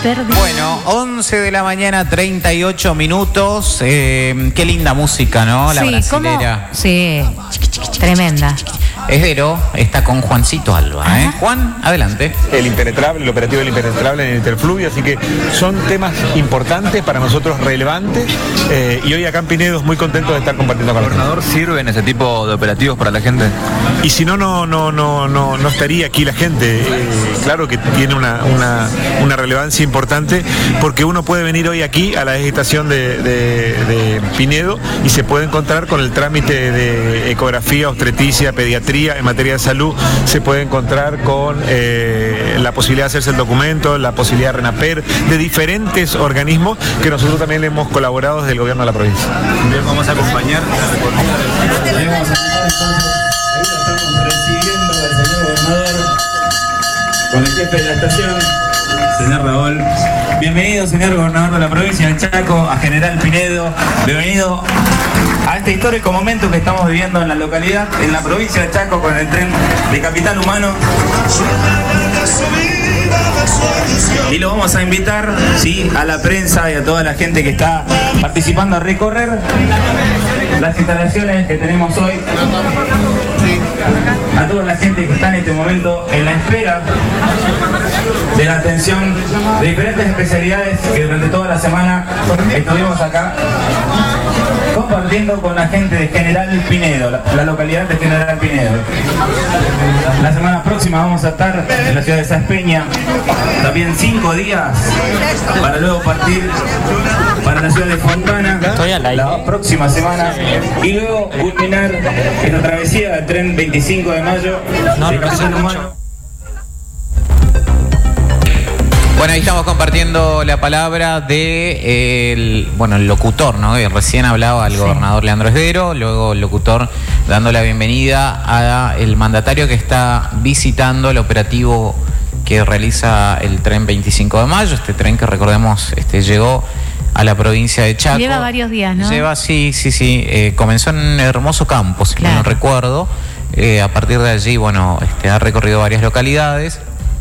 Verde. Bueno, 11 de la mañana, 38 minutos. Qué linda música, ¿no? La brasilera. Sí, tremenda. Esdero está con Juancito Alba, Juan, adelante. El impenetrable, el operativo del impenetrable en el Interfluvio, así que son temas importantes para nosotros, relevantes, y hoy acá en Pinedo muy contento de estar compartiendo con la gente. ¿Gobernador sirven ese tipo de operativos para la gente? Y si no estaría aquí la gente. Claro que tiene una relevancia importante, porque uno puede venir hoy aquí a la estación de Pinedo y se puede encontrar con el trámite de ecografía, obstetricia, pediatría en materia de salud, se puede encontrar con la posibilidad de hacerse el documento, la posibilidad de RENAPER, de diferentes organismos que nosotros también le hemos colaborado desde el gobierno de la provincia. Bien, vamos a acompañar recibiendo al señor gobernador con el jefe de la estación, señor Raúl. Bienvenido, señor gobernador de la provincia de Chaco, a General Pinedo. Bienvenido a este histórico momento que estamos viviendo en la localidad, en la provincia de Chaco, con el tren de Capital Humano. Y lo vamos a invitar, sí, a la prensa y a toda la gente que está participando a recorrer las instalaciones que tenemos hoy. A toda la gente que está en este momento en la espera de la atención de diferentes especialidades que durante toda la semana estuvimos acá compartiendo con la gente de General Pinedo, la localidad de General Pinedo. La semana próxima vamos a estar en la ciudad de Saspeña, también 5 días, para luego partir para la ciudad de Fontana la próxima semana, y luego culminar esta travesía del tren 25 de mayo de Capital Humano. Bueno, ahí estamos compartiendo la palabra de el locutor, ¿no? Que recién hablaba el gobernador Leandro Esdero, luego el locutor dando la bienvenida a el mandatario que está visitando el operativo que realiza el tren 25 de mayo, este tren que recordemos llegó a la provincia de Chaco. Lleva varios días, ¿no? Lleva, sí. Comenzó en Hermoso Campo, si no recuerdo. A partir de allí, ha recorrido varias localidades.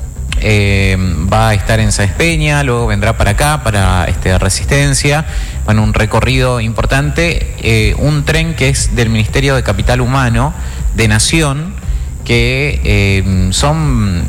Va a estar en Sáenz Peña, luego vendrá para acá, para Resistencia. Bueno, un recorrido importante. Un tren que es del Ministerio de Capital Humano de Nación, que son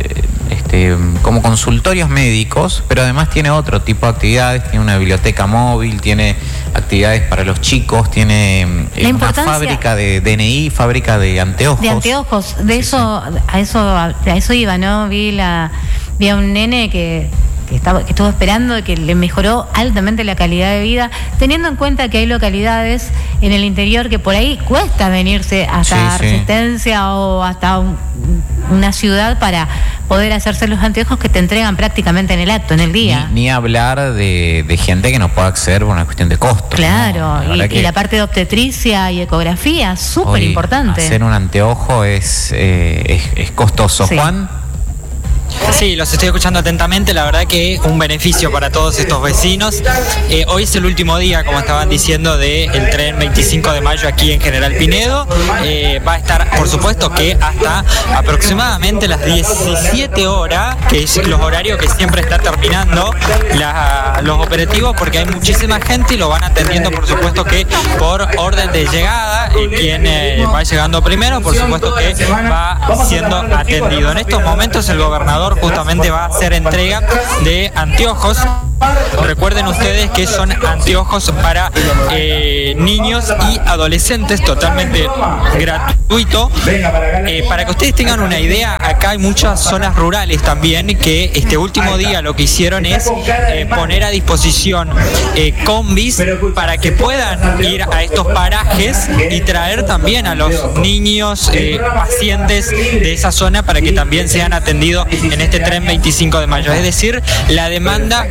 como consultorios médicos, pero además tiene otro tipo de actividades, tiene una biblioteca móvil, tiene actividades para los chicos, tiene una fábrica de DNI, fábrica de anteojos. De anteojos, a eso iba, ¿no? Vi a un nene que estuvo esperando y que le mejoró altamente la calidad de vida, teniendo en cuenta que hay localidades en el interior que por ahí cuesta venirse hasta Resistencia o hasta una ciudad para poder hacerse los anteojos que te entregan prácticamente en el acto, en el día. Ni hablar de gente que no pueda acceder por una cuestión de costo. Claro, ¿no? Y la parte de obstetricia y ecografía, súper importante. Hacer un anteojo es costoso. Sí. Juan. Sí, los estoy escuchando atentamente, la verdad que un beneficio para todos estos vecinos. Hoy es el último día, como estaban diciendo, del tren 25 de mayo aquí en General Pinedo. Va a estar, por supuesto, que hasta aproximadamente las 17 horas, que es los horarios que siempre está terminando los operativos, porque hay muchísima gente y lo van atendiendo, por supuesto, que por orden de llegada. Quien va llegando primero, por supuesto, que va siendo atendido. En estos momentos el gobernador justamente va a hacer entrega de anteojos. Recuerden ustedes que son anteojos para niños y adolescentes, totalmente gratuito. Para que ustedes tengan una idea, acá hay muchas zonas rurales también que este último día lo que hicieron es poner a disposición combis para que puedan ir a estos parajes y traer también a los niños pacientes de esa zona para que también sean atendidos en este tren 25 de mayo. Es decir, la demanda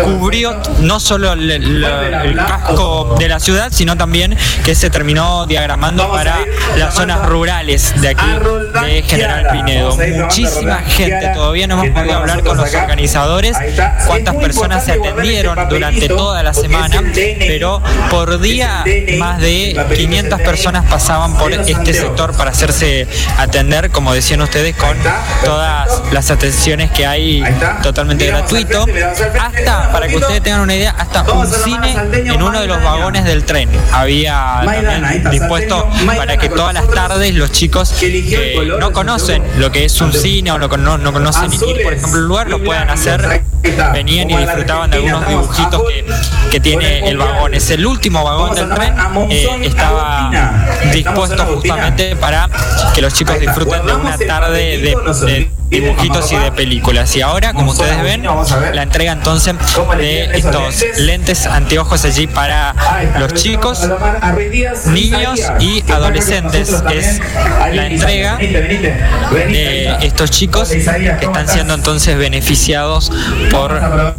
cubrió no solo el casco de la ciudad, sino también que se terminó diagramando para las zonas rurales de aquí, de General Pinedo. Muchísima gente, todavía no hemos podido hablar con los organizadores, cuántas personas se atendieron durante toda la semana, pero por día más de 500 personas pasaban por este sector para hacerse atender, como decían ustedes, con todas las atenciones que hay totalmente gratuito, hasta, para que ustedes tengan una idea, hasta un cine en uno de los vagones del tren había también dispuesto para que todas las tardes los chicos que no conocen lo que es un cine o no conocen ir, por ejemplo, el lugar, lo puedan hacer. Venían y disfrutaban de algunos dibujitos que tiene el vagón. Es el último vagón del tren, estaba dispuesto justamente para que los chicos disfruten de una tarde de dibujitos y de películas. Y ahora, como ustedes ven, la entrega entonces de estos lentes anteojos allí para los chicos, niños y adolescentes. Es la entrega de estos chicos que están siendo entonces beneficiados por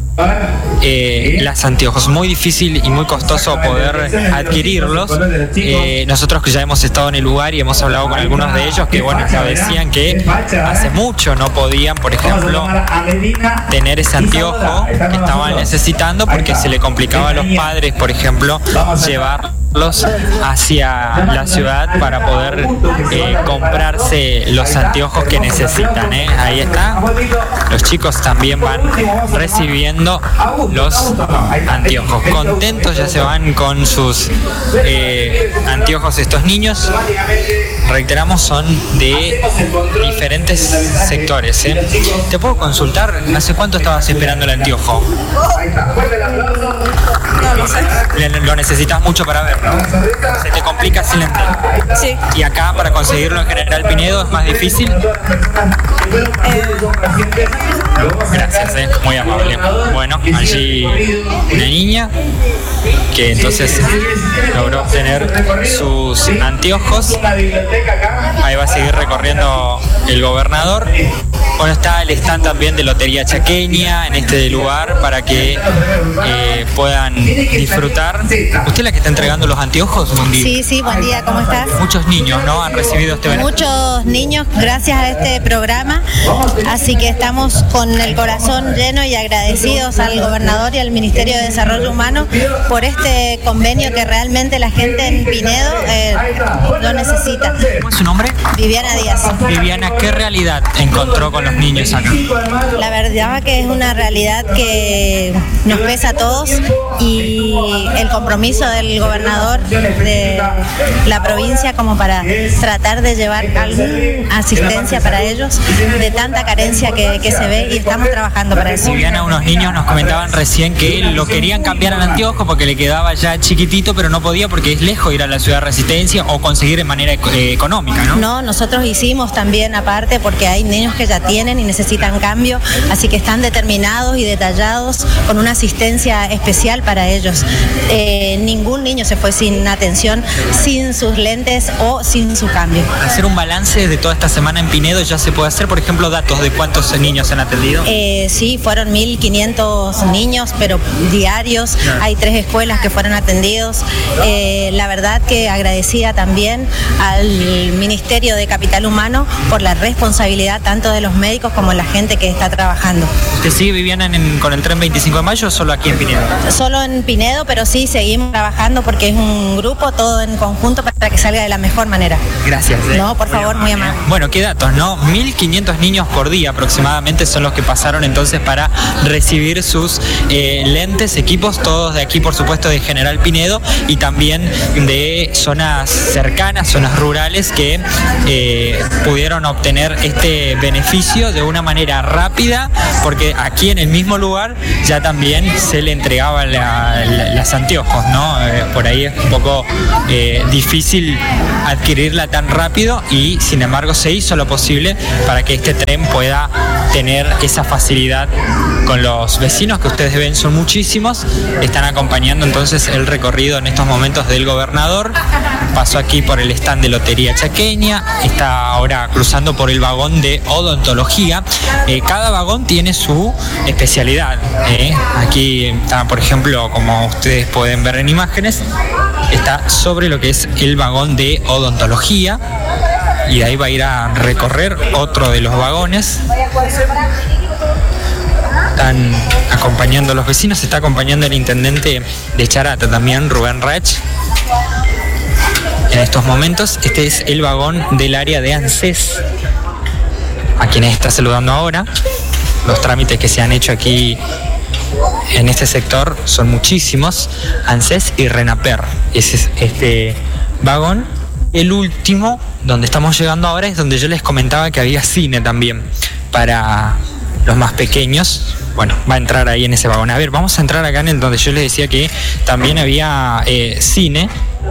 las anteojos. Muy difícil y muy costoso poder adquirirlos. Nosotros que ya hemos estado en el lugar y hemos hablado con algunos de ellos que bueno, nos decían que hace mucho no podían, por ejemplo, tener ese anteojo que estaban necesitando porque se le complicaba a los padres, por ejemplo, llevarlos hacia la ciudad para poder comprarse los anteojos que necesitan. Ahí está. Los chicos también van recibiendo los anteojos. Contentos ya se van con sus anteojos estos niños. Reiteramos, son de diferentes sectores. ¿Te puedo consultar? ¿Hace cuánto estabas esperando el anteojo? No, no sé. Lo necesitas mucho para ver, ¿no? ¿Se te complica sin lente? Sí. ¿Y acá para conseguirlo en General Pinedo es más difícil? Gracias, muy amable. Bueno, allí una niña que entonces logró obtener sus anteojos. Ahí va a seguir recorriendo el gobernador. Bueno, está el stand también de Lotería Chaqueña en este lugar para que puedan disfrutar. ¿Usted es la que está entregando los anteojos? Buen día. Sí, buen día, ¿cómo estás? Muchos niños, ¿no? Han recibido este beneficio. Muchos niños gracias a este programa, así que estamos con el corazón lleno y agradecidos al gobernador y al Ministerio de Desarrollo Humano por este convenio que realmente la gente en Pinedo lo necesita. ¿Cómo es su nombre? Viviana Díaz. Viviana, ¿qué realidad encontró con los niños acá? La verdad que es una realidad que nos pesa a todos y el compromiso del gobernador de la provincia como para tratar de llevar alguna asistencia para ellos de tanta carencia que se ve y estamos trabajando para eso. Viviana, unos niños nos comentaban recién que lo querían cambiar al anteojo porque le quedaba ya chiquitito, pero no podía porque es lejos ir a la ciudad de Resistencia o conseguir de manera económica, ¿no? No, nosotros hicimos también aparte porque hay niños que ya tienen y necesitan cambio, así que están determinados y detallados con una asistencia especial para ellos. Ningún niño se fue sin atención, sin sus lentes o sin su cambio. Hacer un balance de toda esta semana en Pinedo ya se puede hacer, por ejemplo, datos de cuántos niños han atendido. Sí, fueron 1.500 niños, pero diarios. Hay 3 escuelas que fueron atendidos. La verdad que agradecida también al Ministerio de Capital Humano por la responsabilidad tanto de los médicos como la gente que está trabajando. ¿Usted sigue, Viviana, con el tren 25 de mayo o solo aquí en Pinedo? Solo en Pinedo, pero sí seguimos trabajando porque es un grupo, todo en conjunto para que salga de la mejor manera. Gracias. No, por favor, muy amable. Bueno, qué datos, ¿no? 1.500 niños por día aproximadamente son los que pasaron entonces para recibir sus lentes, equipos, todos de aquí, por supuesto, de General Pinedo y también de zonas cercanas, zonas rurales que pudieron obtener este beneficio de una manera rápida, porque aquí en el mismo lugar ya también se le entregaban las anteojos, ¿no? Por ahí es un poco difícil adquirirla tan rápido y sin embargo se hizo lo posible para que este tren pueda tener esa facilidad con los vecinos, que ustedes ven son muchísimos. Están acompañando entonces el recorrido en estos momentos del gobernador. Pasó aquí por el stand de Lotería Chaqueña, está ahora cruzando por el vagón de odontología. Cada vagón tiene su especialidad. Aquí está, por ejemplo, como ustedes pueden ver en imágenes, está sobre lo que es el vagón de odontología, y de ahí va a ir a recorrer otro de los vagones. Están acompañando a los vecinos, se está acompañando el intendente de Charata también, Rubén Rech. En estos momentos, este es el vagón del área de ANSES, a quienes está saludando ahora. Los trámites que se han hecho aquí en este sector son muchísimos. ANSES y RENAPER. Ese es este vagón. El último, donde estamos llegando ahora, es donde yo les comentaba que había cine también para los más pequeños. Bueno, va a entrar ahí en ese vagón. A ver, vamos a entrar acá en el donde yo les decía que también había cine.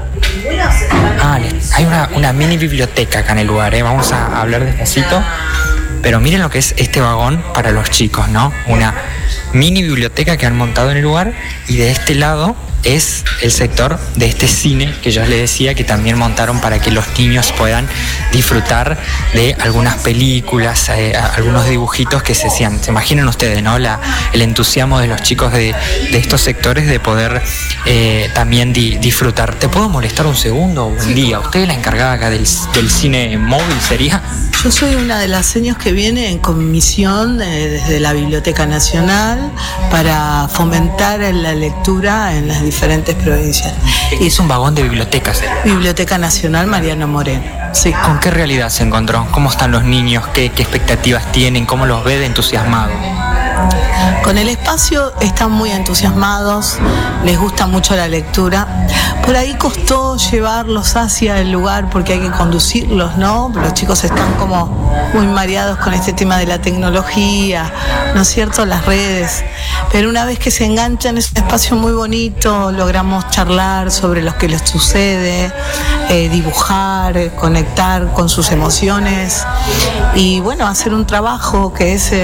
Hay una mini biblioteca acá en el lugar, Vamos a hablar despacito. Pero miren lo que es este vagón para los chicos, ¿no? Una mini biblioteca que han montado en el lugar, y de este lado es el sector de este cine que yo les decía que también montaron para que los niños puedan disfrutar de algunas películas, algunos dibujitos que se hacían. Se imaginan ustedes, ¿no? El entusiasmo de los chicos de estos sectores de poder también disfrutar. ¿Te puedo molestar un segundo? Un día. ¿Usted es la encargada acá del cine móvil, sería? Yo soy una de las señas que viene en comisión desde la Biblioteca Nacional para fomentar la lectura en las diferentes provincias. Es un vagón de bibliotecas. Biblioteca Nacional Mariano Moreno. Sí. ¿Con qué realidad se encontró? ¿Cómo están los niños? ¿Qué expectativas tienen? ¿Cómo los ve de entusiasmados? Con el espacio están muy entusiasmados, les gusta mucho la lectura. Por ahí costó llevarlos hacia el lugar porque hay que conducirlos, ¿no? Los chicos están como muy mareados con este tema de la tecnología, ¿no es cierto? Las redes. Pero una vez que se enganchan es un espacio muy bonito, logramos charlar sobre lo que les sucede, dibujar, conectar con sus emociones y bueno, hacer un trabajo que es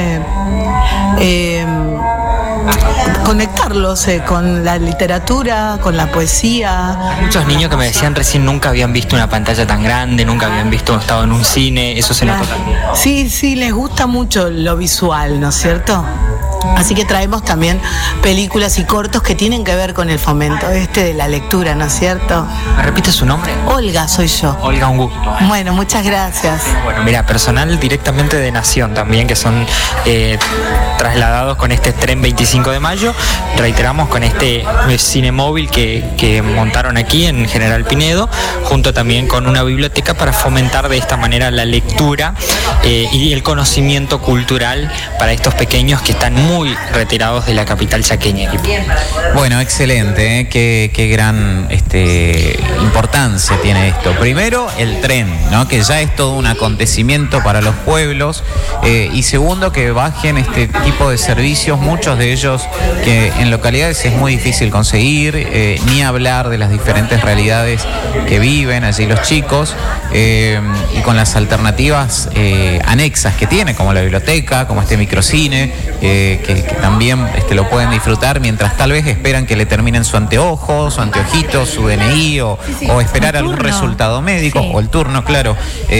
conectarlos con la literatura, con la poesía. Muchos niños que me decían recién nunca habían visto una pantalla tan grande, nunca habían estado en un cine, eso se nota también. Sí, les gusta mucho lo visual, ¿no es cierto? Así que traemos también películas y cortos que tienen que ver con el fomento de la lectura, ¿no es cierto? ¿Me repite su nombre? Olga, soy yo. Olga, un gusto. Bueno, muchas gracias. Bueno, mira, personal directamente de Nación también, que son trasladados con este tren 25 de mayo. Reiteramos con este cine móvil que montaron aquí en General Pinedo, junto también con una biblioteca para fomentar de esta manera la lectura y el conocimiento cultural para estos pequeños que están muy retirados de la capital chaqueña. Bueno, excelente, qué gran importancia tiene esto. Primero, el tren, ¿no? Que ya es todo un acontecimiento para los pueblos, y segundo, que bajen este tipo de servicios, muchos de ellos que en localidades es muy difícil conseguir, ni hablar de las diferentes realidades que viven allí los chicos, y con las alternativas anexas que tiene, como la biblioteca, como este microcine, que también lo pueden disfrutar mientras tal vez esperan que le terminen su anteojo, su anteojito, su DNI o esperar algún resultado médico, sí, o el turno, claro.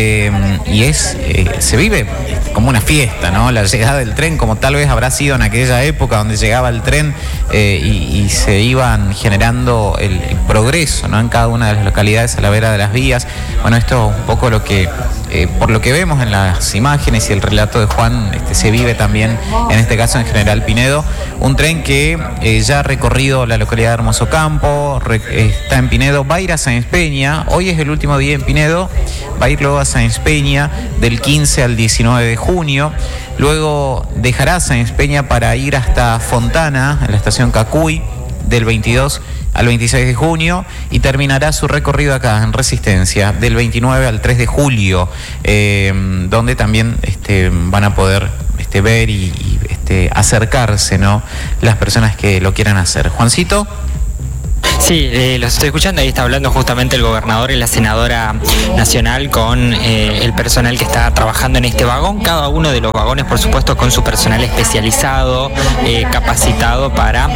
Y se vive como una fiesta, ¿no? La llegada del tren, como tal vez habrá sido en aquella época donde llegaba el tren y se iban generando el progreso, ¿no? En cada una de las localidades a la vera de las vías. Bueno, esto es un poco lo que, por lo que vemos en las imágenes y el relato de Juan, se vive también en este caso en General Pinedo. Un tren que ya ha recorrido la localidad de Hermoso Campo, está en Pinedo, va a ir a Sáenz Peña. Hoy es el último día en Pinedo, va a ir luego a Sáenz Peña del 15 al 19 de junio. Luego dejará Sáenz Peña para ir hasta Fontana, en la estación Cacuy, del 22 al 26 de junio, y terminará su recorrido acá en Resistencia del 29 al 3 de julio, donde también van a poder ver y acercarse, ¿no?, las personas que lo quieran hacer. Juancito. Sí, los estoy escuchando. Ahí está hablando justamente el gobernador y la senadora nacional con el personal que está trabajando en este vagón. Cada uno de los vagones, por supuesto, con su personal especializado, capacitado para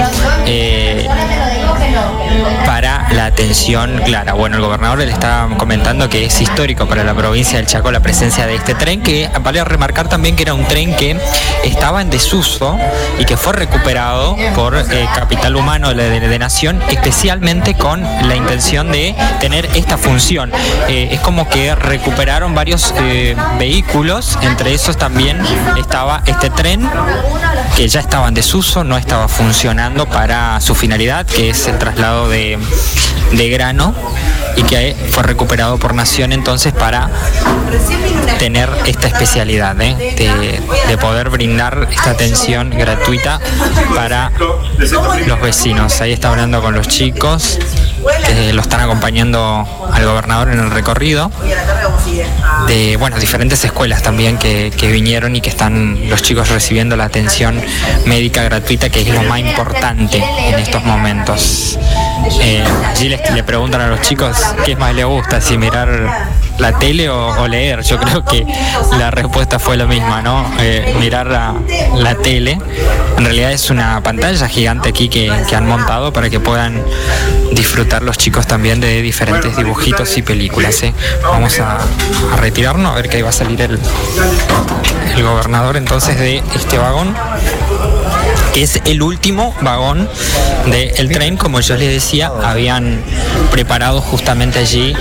la atención clara. Bueno, el gobernador le está comentando que es histórico para la provincia del Chaco la presencia de este tren, que vale remarcar también que era un tren que estaba en desuso y que fue recuperado por Capital Humano de Nación, especialmente con la intención de tener esta función. Es como que recuperaron varios vehículos, entre esos también estaba este tren que ya estaba en desuso, no estaba funcionando para su finalidad, que es el traslado de grano, y que fue recuperado por Nación entonces para tener esta especialidad de poder brindar esta atención gratuita para los vecinos. Ahí está hablando con los chicos que lo están acompañando al gobernador en el recorrido de diferentes escuelas también que vinieron y que están los chicos recibiendo la atención médica gratuita, que es lo más importante en estos momentos. Allí le preguntan a los chicos qué más les gusta, si mirar la tele o leer. Yo creo que la respuesta fue la misma, ¿no? Mirar la tele. En realidad es una pantalla gigante aquí que han montado para que puedan disfrutar los chicos también de diferentes dibujitos y películas. Vamos a retirarnos a ver que ahí va a salir el gobernador entonces de este vagón, que es el último vagón del tren. Como yo les decía, habían preparado justamente allí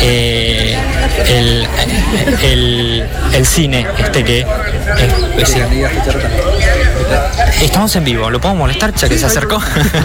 el cine que estamos en vivo. ¿Lo puedo molestar, ya que se acercó?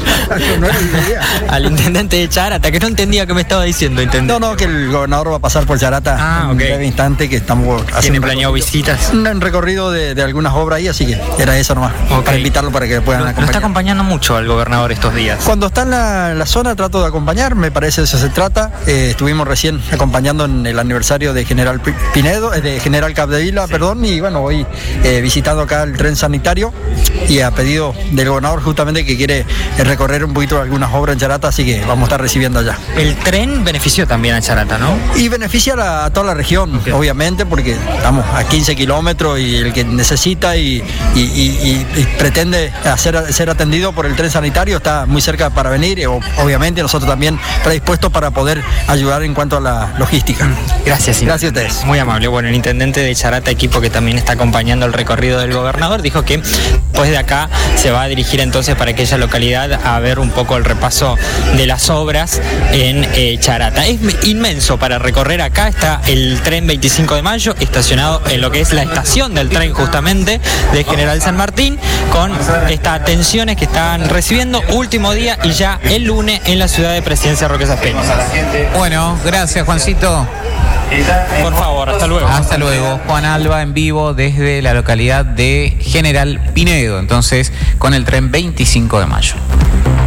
Al intendente de Charata, que no entendía qué me estaba diciendo, intendente. No, que el gobernador va a pasar por Charata en un breve instante, que estamos haciendo. ¿Tiene planeado visitas? Un recorrido de algunas obras ahí, así que era eso nomás, para invitarlo para que puedan acompañar. ¿Lo está acompañando mucho al gobernador estos días? Cuando está en la zona trato de acompañar, me parece de eso se trata. Estuvimos recién acompañando en el aniversario de General Pinedo, de General Capdevila, perdón, y bueno, hoy visitando acá el tren sanitario, y a pedido del gobernador justamente que quiere recorrer un poquito algunas obras en Charata, así que vamos a estar recibiendo allá. El tren benefició también a Charata, ¿no? Y beneficia a toda la región, obviamente, porque estamos a 15 kilómetros y el que necesita y pretende ser atendido por el tren sanitario está muy cerca para venir, y obviamente nosotros también predispuestos para poder ayudar en cuanto a la logística. Gracias. Gracias a ustedes. Muy amable. Bueno, el intendente de Charata, equipo que también está acompañando el recorrido del gobernador, dijo que después de acá se va a dirigir entonces para aquella localidad a ver un poco el repaso de las obras en Charata. Es inmenso para recorrer. Acá está el tren 25 de mayo estacionado en lo que es la estación del tren justamente de General San Martín, con estas atenciones que están recibiendo. Último día y ya el lunes en la ciudad de Presidencia Roque Saspeña. Bueno, gracias, Juancito. Por favor, hasta luego. Hasta luego. Juan Alba en vivo desde la localidad de General Pinedo, entonces con el tren 25 de mayo.